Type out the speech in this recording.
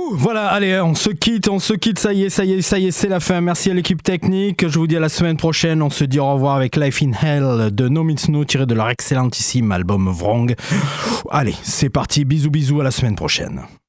Voilà, allez, on se quitte, ça y est, c'est la fin. Merci à l'équipe technique, je vous dis à la semaine prochaine. On se dit au revoir avec Life in Hell de No Means No, tiré de leur excellentissime album Wrong. Allez, c'est parti, bisous, à la semaine prochaine.